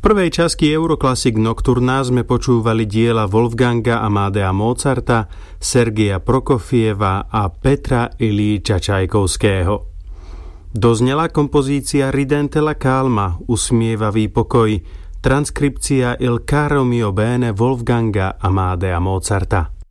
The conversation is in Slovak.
prvej časti Euroclassic Nocturna sme počúvali diela Wolfganga Amadea Mozarta, Sergeja Prokofieva a Petra Iljiča Čajkovského. Doznela kompozícia Ridente la calma, Usmievavý pokoj, transkripcia Il caro mio bene Wolfganga Amadea Mozarta.